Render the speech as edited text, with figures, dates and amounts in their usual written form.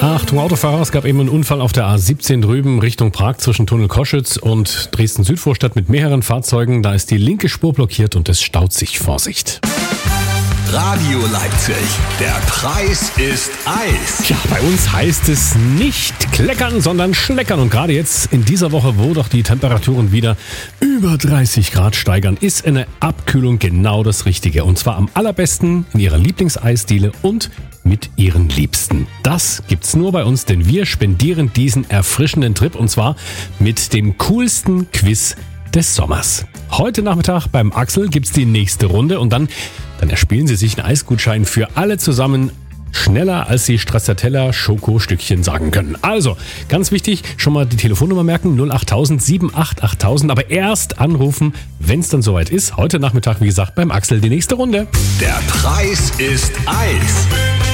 Achtung Autofahrer, es gab eben einen Unfall auf der A17 drüben Richtung Prag zwischen Tunnel Koschütz und Dresden-Südvorstadt mit mehreren Fahrzeugen. Da ist die linke Spur blockiert und es staut sich. Vorsicht. Radio Leipzig, der Preis ist Eis. Ja, bei uns heißt es nicht kleckern, sondern schleckern. Und gerade jetzt in dieser Woche, wo doch die Temperaturen wieder über 30 Grad steigern, ist eine Abkühlung genau das Richtige. Und zwar am allerbesten in Ihrer Lieblingseisdiele und mit Ihren Liebsten. Das gibt's nur bei uns, denn wir spendieren diesen erfrischenden Trip und zwar mit dem coolsten Quiz des Sommers. Heute Nachmittag beim Axel gibt's die nächste Runde und dann erspielen Sie sich einen Eisgutschein für alle zusammen. Schneller, als Sie Stracciatella Schokostückchen sagen können. Also, ganz wichtig, schon mal die Telefonnummer merken, 08000 788000. Aber erst anrufen, wenn es dann soweit ist. Heute Nachmittag, wie gesagt, beim Axel die nächste Runde. Der Preis ist Eis.